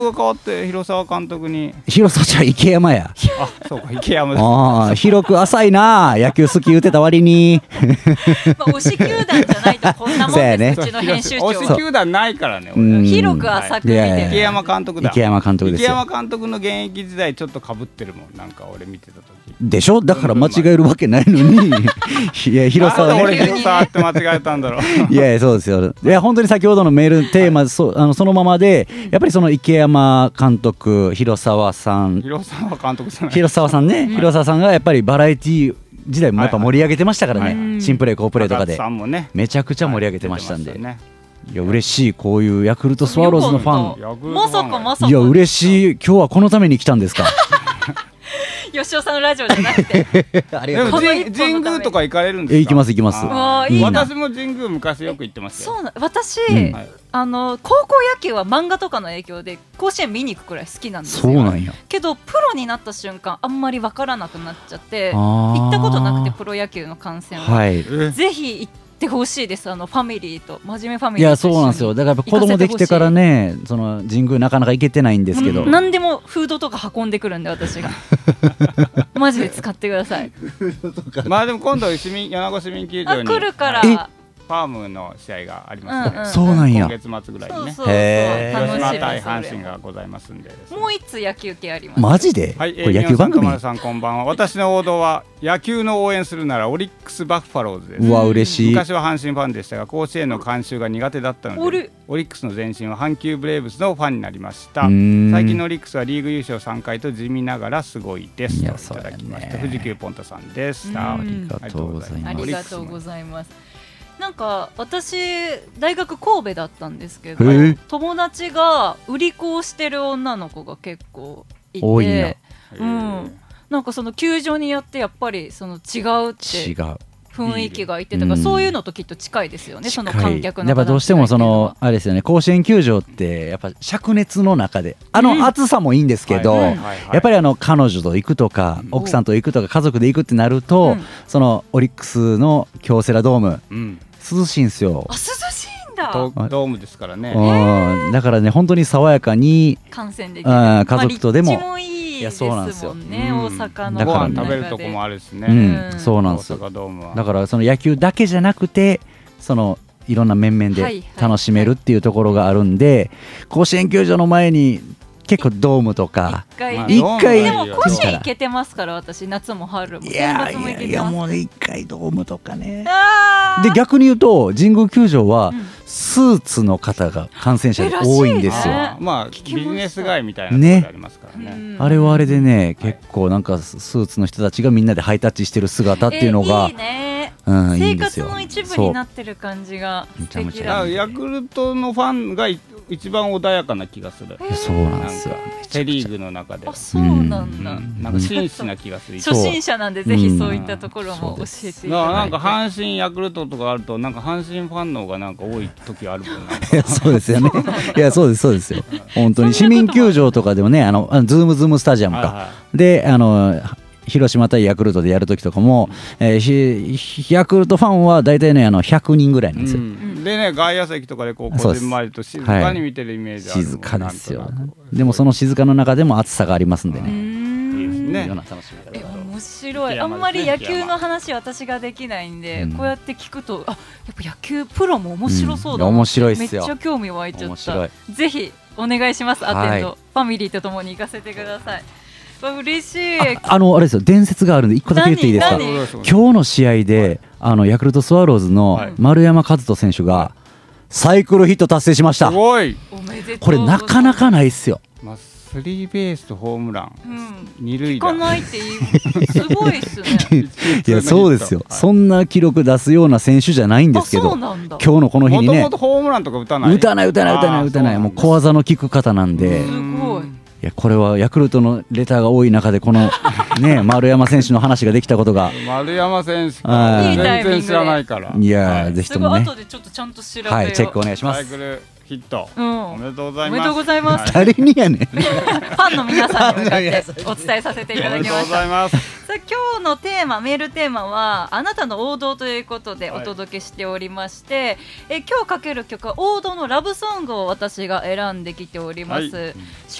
が変わって広沢監督に。 広沢ちゃん池山や。 あ、そうか、池山です。 ああ、広く浅いな。野球好き言うてた割に。 まあ、推し球団じゃないとこんなもんです。うちの編集長推し球団ないからね。 広く浅く見てる。 池山監督だ。 池山監督ですよ。 池山監督の現役時代ちょっと被ってるもん。なんか俺見てた時。 でしょ。だから間違えるわけないのに。いや、広沢ね。 俺広沢って間違えたんだろう。 いやいや、そうですよ。いや、本当に先ほどのメールテーマ、そのままで、やっぱりその池山監督、広沢さん。 広沢監督じゃない。 広沢さんね。広沢さんがやっぱりバラエティー時代もやっぱ盛り上げてましたからね。新プレー、好プレーとかで。めちゃくちゃ盛り上げてましたんで。いや、嬉しい。こういうヤクルトスワローズのファン。まさかまさか。 いや、嬉しい。今日はこのために来たんですか。 吉尾さんのラジオじゃなくて。 でも神宮とか行かれるんですか。 行きます行きます。 私も神宮昔よく行ってましたよ。 そうな、私高校野球は漫画とかの影響で甲子園見に行くくらい好きなんですよ。 そうなんや。 けどプロになった瞬間あんまり分からなくなっちゃって行ったことなくて、プロ野球の観戦はぜひ行ってほしいです。ファミリーと真面目ファミリー。 いや、そうなんですよ。だからやっぱ子供できてからね、その神宮なかなか行けてないんですけど、 何でもフードとか運んでくるんで私がマジで使ってください。 まあでも今度米子市民球場に来るからファームの試合がありますので、 そうなんや。 今月末ぐらいにね、 広島対阪神がございますんで、 もう一つ野球系あります。 マジで？ はい、 これ野球番組。 皆さんこんばんは。私の王道は野球の応援するならオリックスバファローズです。 うわ、嬉しい。 昔は阪神ファンでしたが、甲子園の観衆が苦手だったので、オリックスの前身は阪急ブレーブスのファンになりました。最近のオリックスはリーグ優勝3回と地味ながらすごいです。いただきました。富士急ポンタさんです。 ありがとうございます。 ありがとうございます。なんか私大学神戸だったんですけど、友達が売り子をしてる女の子が結構いて、なんかその球場によってやっぱりその違うって雰囲気がいてたから、そういうのときっと近いですよね。その観客のやっぱどうしてもそのあれですよね、甲子園球場ってやっぱ灼熱の中で暑さもいいんですけど、やっぱり彼女と行くとか奥さんと行くとか家族で行くってなると、そのオリックスの京セラドーム涼しいんですよ。 涼しいんだ。 ドームですからね。 だからね、本当に爽やかに観戦できる。 家族とでも。 いや、そうなんですよね。大阪のご飯食べるとこもあるしね。 そうなんですよ。だからその野球だけじゃなくて、そのいろんな面々で楽しめるっていうところがあるんで、甲子園球場の前に結構ドームとか一回でも甲子園行けてますから、私夏も春も選抜も行けてます。いやもう一回ドームとかね。で逆に言うと神宮球場はスーツの方が感染者で多いんですよ。 まあビジネス街みたいなところありますからね。 あれはあれでね、結構なんかスーツの人たちがみんなでハイタッチしてる姿っていうのがいいね。生活の一部になってる感じが素敵だ。 ヤクルトのファンが一番穏やかな気がする。 そうなんですよ。 セリーグの中で。 あ、そうなんだ。 なんか紳士な気がする。 初心者なんでぜひそういったところも教えていただいて。 なんか阪神ヤクルトとかあると、なんか阪神ファンの方がなんか多い時あるもんね。 いやそうですよね。いやそうですそうですよ。本当に市民球場とかでもね、ズームスタジアムかで広島対ヤクルトでやるときとかも、ヤクルトファンは大体ね100人ぐらいなんですよ。 でね、外野席とかでこうこじんまりと静かに見てるイメージある。 静かですよ。でもその静かの中でも暑さがありますんでね。 面白い。あんまり野球の話私ができないんで、こうやって聞くとやっぱ野球プロも面白そうだな。 面白いっすよ。 めっちゃ興味湧いちゃった。ぜひお願いします。アテンドファミリーとともに行かせてください。嬉しい。あれですよ、伝説があるんで1個だけ言っていいですか。今日の試合でヤクルトスワローズの丸山和人選手がサイクルヒット達成しました。 すごい。 これなかなかないっすよ。 スリーベースとホームラン、二塁打聞かないってすごいっすね。 いやそうですよ。そんな記録出すような選手じゃないんですけど、今日のこの日にね、 もともとホームランとか打たない、 もう小技の効く方なんで。 すごい。 いやこれはヤクルトのレターが多い中でこのね丸山選手の話ができたことが丸山選手か全然知らないから。 いやぜひともね、 後でちょっとちゃんと調べよう。 はい、チェックお願いします。 サイクルヒット、おめでとうございます。 おめでとうございます。 誰にやねん。ファンの皆さんに向かってお伝えさせていただきました。 おめでとうございます。 さあ今日のテーマ、メールテーマはあなたの王道ということでお届けしておりまして、今日かける曲は王道のラブソングを私が選んできております。